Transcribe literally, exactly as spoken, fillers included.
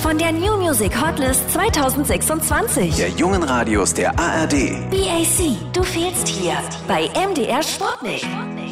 von der New Music Hotlist zwanzig sechsundzwanzig. Der jungen Radios der A R D. B A C, du fehlst hier bei M D R Sportlich.